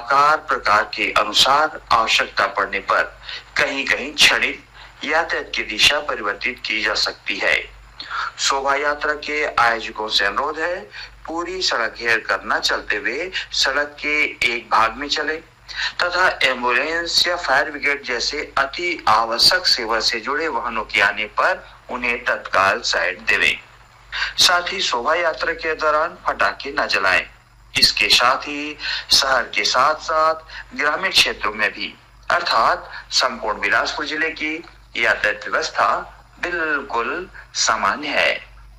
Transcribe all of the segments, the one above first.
आकार प्रकार के अनुसार आवश्यकता पड़ने पर कहीं कहीं क्षणिक यातायात की दिशा परिवर्तित की जा सकती है। शोभा यात्रा के आयोजकों से अनुरोध है, पूरी सड़क घेर कर न चलते हुए सड़क के एक भाग में चले तथा एम्बुलेंस या फायर ब्रिगेड जैसे अति आवश्यक सेवा से जुड़े वाहनों के आने पर उन्हें तत्काल साइड देवें। साथ ही शोभा यात्रा के दौरान पटाखे न जलाएं। इसके साथ ही शहर के साथ साथ ग्रामीण क्षेत्रों में भी अर्थात संपूर्ण बिलासपुर जिले की यातायात व्यवस्था बिल्कुल सामान्य है।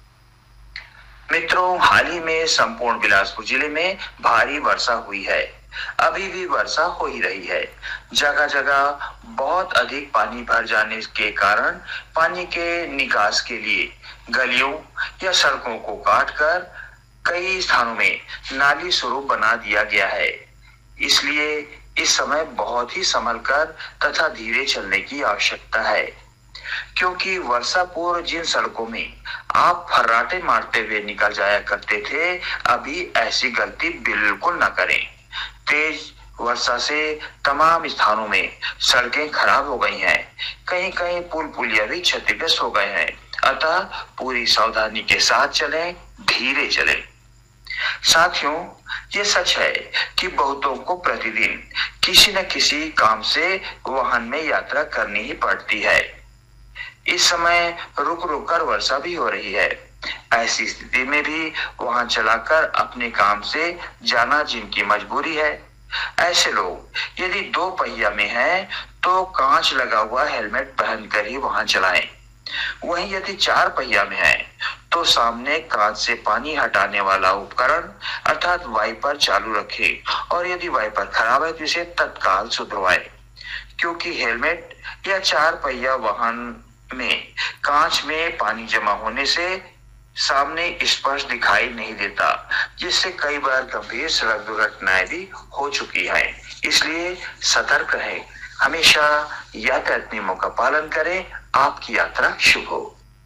मित्रों, हाल ही में संपूर्ण बिलासपुर जिले में भारी वर्षा हुई है। अभी भी वर्षा हो ही रही है। जगह जगह बहुत अधिक पानी भर जाने के कारण पानी के निकास के लिए गलियों या सड़कों को काटकर कई स्थानों में नाली स्वरूप बना दिया गया है। इसलिए इस समय बहुत ही संभल कर तथा धीरे चलने की आवश्यकता है, क्योंकि वर्षा पूर्व जिन सड़कों में आप फर्राटे मारते हुए निकल जाया करते थे, अभी ऐसी गलती बिल्कुल न करें। तेज वर्षा से तमाम स्थानों में सड़कें खराब हो गई हैं, कहीं कहीं पुल पुलिया भी क्षतिग्रस्त हो गए हैं। अतः पूरी सावधानी के साथ चलें, धीरे चलें। साथियों, ये सच है कि बहुतों को प्रतिदिन किसी न किसी काम से वाहन में यात्रा करनी ही पड़ती है। इस समय रुक रुक कर वर्षा भी हो रही है। ऐसी स्थिति में भी वाहन चलाकर अपने काम से जाना जिनकी मजबूरी है, ऐसे लोग यदि 2 पहिया में हैं तो कांच लगा हुआ हेलमेट पहनकर ही वाहन चलाएं। वहीं यदि 4 पहिया में है तो सामने कांच से पानी हटाने वाला उपकरण अर्थात वाइपर चालू रखें और यदि वाइपर खराब है तो इसे तत्काल सुधरवाएं, क्योंकि हेलमेट या 4 पहिया वाहन में कांच में पानी जमा होने से सामने स्पष्ट दिखाई नहीं देता, जिससे कई बार गंभीर सड़क दुर्घटनाएं भी हो चुकी हैं। इसलिए सतर्क रहें, हमेशा यातायात नियमों का पालन करें। आपकी यात्रा शुभ हो।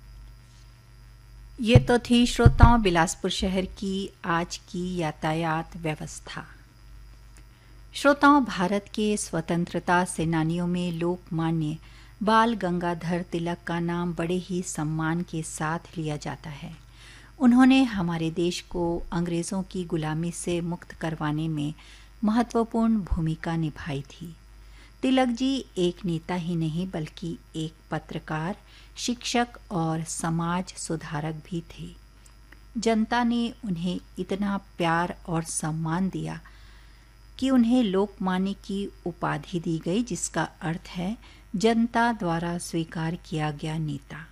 ये तो थी श्रोताओं बिलासपुर शहर की आज की यातायात व्यवस्था। श्रोताओं, भारत के स्वतंत्रता सेनानियों में लोकमान्य बाल गंगाधर तिलक का नाम बड़े ही सम्मान के साथ लिया जाता है। उन्होंने हमारे देश को अंग्रेज़ों की गुलामी से मुक्त करवाने में महत्वपूर्ण भूमिका निभाई थी। तिलक जी एक नेता ही नहीं बल्कि एक पत्रकार, शिक्षक और समाज सुधारक भी थे। जनता ने उन्हें इतना प्यार और सम्मान दिया कि उन्हें लोकमान्य की उपाधि दी गई, जिसका अर्थ है जनता द्वारा स्वीकार किया गया नेता।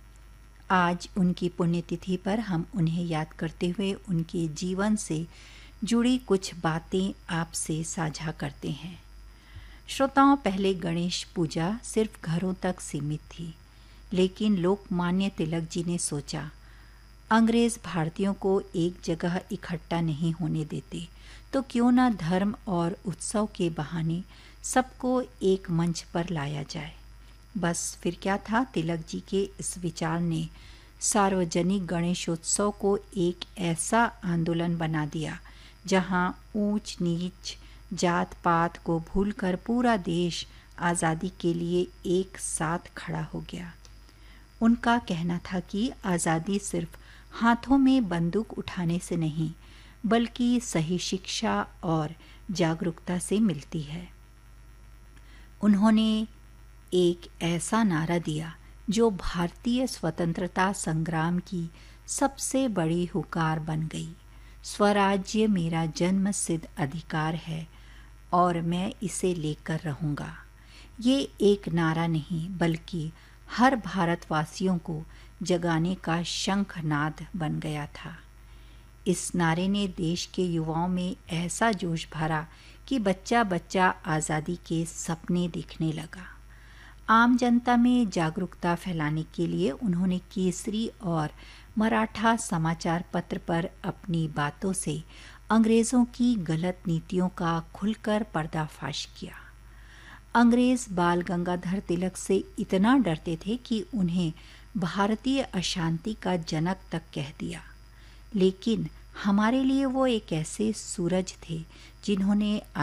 आज उनकी पुण्यतिथि पर हम उन्हें याद करते हुए उनके जीवन से जुड़ी कुछ बातें आपसे साझा करते हैं। श्रोताओं, पहले गणेश पूजा सिर्फ घरों तक सीमित थी, लेकिन लोकमान्य तिलक जी ने सोचा, अंग्रेज भारतीयों को एक जगह इकट्ठा नहीं होने देते, तो क्यों न धर्म और उत्सव के बहाने सबको एक मंच पर लाया जाए। बस फिर क्या था, तिलक जी के इस विचार ने सार्वजनिक गणेशोत्सव को एक ऐसा आंदोलन बना दिया जहां ऊंच नीच जात पात को भूलकर पूरा देश आज़ादी के लिए एक साथ खड़ा हो गया। उनका कहना था कि आज़ादी सिर्फ हाथों में बंदूक उठाने से नहीं, बल्कि सही शिक्षा और जागरूकता से मिलती है। उन्होंने एक ऐसा नारा दिया जो भारतीय स्वतंत्रता संग्राम की सबसे बड़ी हुकार बन गई। स्वराज्य मेरा जन्म सिद्ध अधिकार है और मैं इसे लेकर रहूँगा। ये एक नारा नहीं बल्कि हर भारतवासियों को जगाने का शंखनाद बन गया था। इस नारे ने देश के युवाओं में ऐसा जोश भरा कि बच्चा बच्चा आज़ादी के सपने देखने लगा। आम जनता में जागरूकता फैलाने के लिए उन्होंने केसरी और मराठा समाचार पत्र पर अपनी बातों से अंग्रेज़ों की गलत नीतियों का खुलकर पर्दाफाश किया। अंग्रेज़ बाल गंगाधर तिलक से इतना डरते थे कि उन्हें भारतीय अशांति का जनक तक कह दिया, लेकिन हमारे लिए वो एक ऐसे सूरज थे जिन्होंने